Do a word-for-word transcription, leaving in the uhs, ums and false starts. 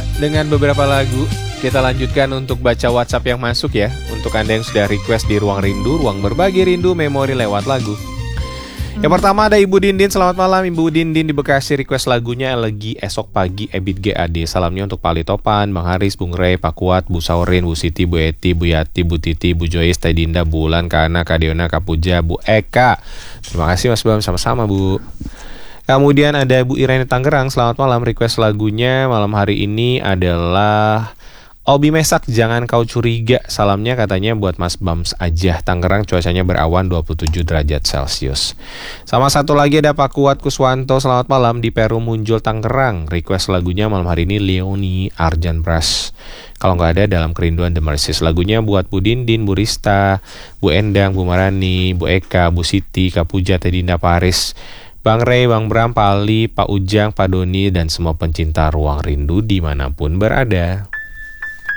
dengan beberapa lagu. Kita lanjutkan untuk baca WhatsApp yang masuk ya. Untuk Anda yang sudah request di Ruang Rindu, ruang berbagi rindu memori lewat lagu. Yang pertama ada Ibu Dindin, selamat malam Ibu Dindin di Bekasi, request lagunya Elegi Esok Pagi Ebit G A D. Salamnya untuk Pak Litopan, Bang Haris, Bung Rey, Pak Kuat, Bu Saurin, Bu Siti, Bu Eti, Bu Yati, Bu Titi, Bu Joyce, Teh Dinda, Bu Ulan, Kana, Kak Deona, Kak Puja, Bu Eka. Terima kasih Mas Bam, sama-sama Bu. Kemudian ada Bu Irene Tangerang, selamat malam, request lagunya malam hari ini adalah Obi Mesak, Jangan Kau Curiga. Salamnya katanya buat Mas Bams aja. Tangerang cuacanya berawan dua puluh tujuh derajat Celcius. Sama satu lagi ada Pak Kuat Kuswanto, selamat malam di Peru Munjul Tangerang. Request lagunya malam hari ini Leoni Arjan Pras. Kalau nggak ada Dalam Kerinduan The Mercies. Lagunya buat Bu Dindin, Bu Rista, Bu Endang, Bu Marani, Bu Eka, Bu Siti, Kak Puja, Teh Dinda, Paris, Bang Rey, Bang Bram, Pak Ali, Pak Ujang, Pak Doni, dan semua pencinta Ruang Rindu dimanapun berada.